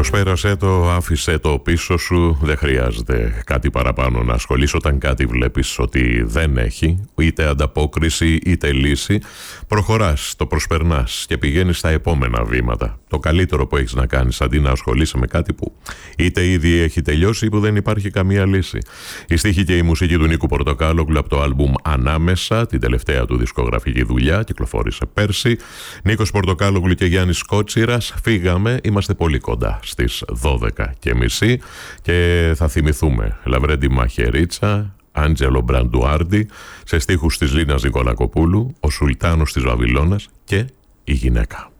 Προσπέρασε το, άφησε το πίσω σου, δεν χρειάζεται κάτι παραπάνω να ασχολείς. Όταν κάτι βλέπεις ότι δεν έχει είτε ανταπόκριση είτε λύση, προχωράς, το προσπερνάς και πηγαίνεις στα επόμενα βήματα. Το καλύτερο που έχεις να κάνεις, αντί να ασχολείσαι με κάτι που είτε ήδη έχει τελειώσει ή που δεν υπάρχει καμία λύση. Η στίχη και η μουσική του Νίκου Πορτοκάλογλου από το άλμπουμ Ανάμεσα, την τελευταία του δισκογραφική δουλειά, κυκλοφόρησε πέρσι. Νίκος Πορτοκάλογλου και Γιάννης Κότσιρας. Φύγαμε, είμαστε πολύ κοντά στις 12:30 και θα θυμηθούμε Λαβρέντη Μαχαιρίτσα, Άντζελο Μπραντουάρντι, σε στίχους της Λίνας Νικολακοπούλου, ο Σουλτάνος της Βαβυλώνας και η γυναίκα.